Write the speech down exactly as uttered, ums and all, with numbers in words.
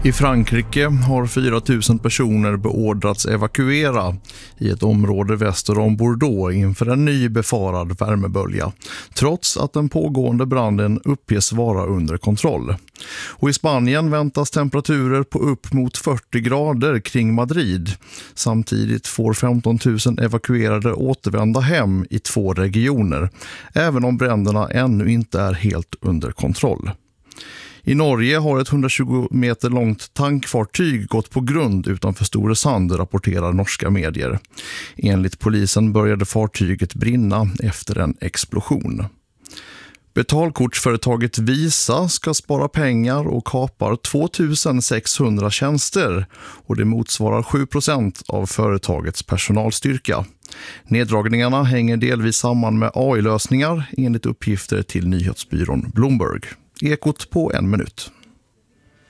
I Frankrike har fyra tusen personer beordrats evakuera i ett område väster om Bordeaux inför en ny befarad värmebölja, trots att den pågående branden uppges vara under kontroll. Och i Spanien väntas temperaturer på upp mot fyrtio grader kring Madrid. Samtidigt får femton tusen evakuerade återvända hem i två regioner, även om bränderna ännu inte är helt under kontroll. I Norge har ett hundratjugo meter långt tankfartyg gått på grund utanför Storesand, rapporterar norska medier. Enligt polisen började fartyget brinna efter en explosion. Betalkortsföretaget Visa ska spara pengar och kapar två tusen sexhundra tjänster, och det motsvarar sju procent av företagets personalstyrka. Neddragningarna hänger delvis samman med A I-lösningar enligt uppgifter till nyhetsbyrån Bloomberg. Ekot på en minut.